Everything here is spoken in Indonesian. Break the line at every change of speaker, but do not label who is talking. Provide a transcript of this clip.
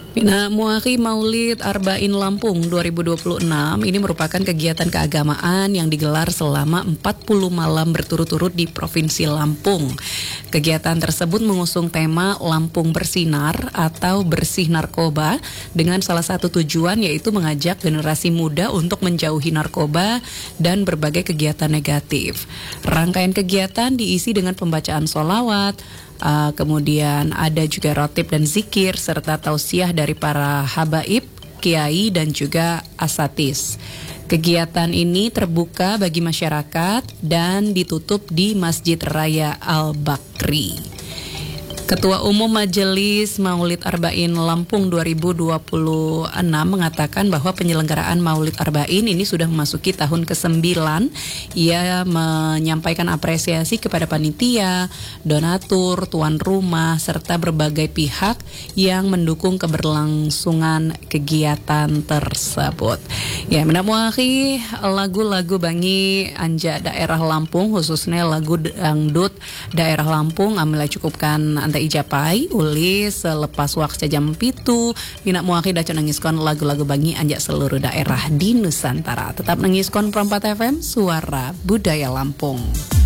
Bina Muakhi Maulid Arba'in Lampung 2026 ini merupakan kegiatan keagamaan yang digelar selama 40 malam berturut-turut di Provinsi Lampung. Kegiatan tersebut mengusung tema Lampung Bersinar atau Bersih Narkoba dengan salah satu tujuan yaitu mengajak generasi muda untuk menjauhi narkoba dan berbagai kegiatan negatif. Rangkaian kegiatan diisi dengan pembacaan sholawat, kemudian ada juga rotib dan zikir serta tausiah dari para habaib, kiai dan juga asatis. Kegiatan ini terbuka bagi masyarakat dan ditutup di Masjid Raya Al-Bakri. Ketua Umum Majelis Maulid Arba'in Lampung 2026 mengatakan bahwa penyelenggaraan Maulid Arba'in ini sudah memasuki tahun ke-9. Ia menyampaikan apresiasi kepada panitia, donatur, tuan rumah, serta berbagai pihak yang mendukung keberlangsungan kegiatan tersebut. Ya, menamuahi lagu-lagu Bangi Anja daerah Lampung, khususnya lagu dangdut daerah Lampung, amila cukupkan anta ijapai ulis selepas waktu jam pitu Bina Muakhi daco nangiskon lagu-lagu Bangi Anja seluruh daerah di Nusantara. Tetap nangiskon Perempat FM, suara budaya Lampung.